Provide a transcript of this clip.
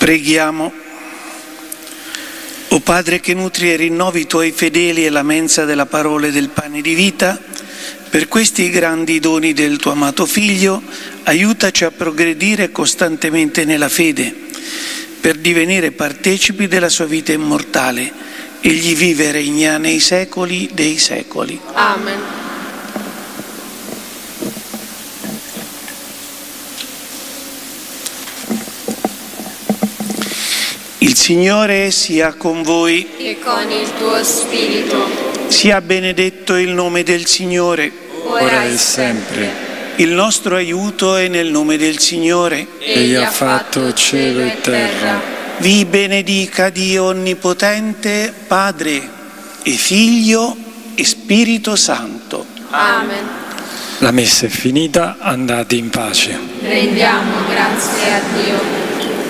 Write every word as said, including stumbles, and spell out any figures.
Preghiamo. O Padre che nutri e rinnovi i Tuoi fedeli e la mensa della parola e del pane di vita, per questi grandi doni del Tuo amato Figlio, aiutaci a progredire costantemente nella fede, per divenire partecipi della Sua vita immortale. Egli vive e regna nei secoli dei secoli. Amen. Il Signore sia con voi. E con il tuo spirito. Sia benedetto il nome del Signore. Ora e sempre. Il nostro aiuto è nel nome del Signore. Egli ha fatto cielo e terra. Vi benedica Dio Onnipotente, Padre e Figlio e Spirito Santo. Amen. La messa è finita, andate in pace. Rendiamo grazie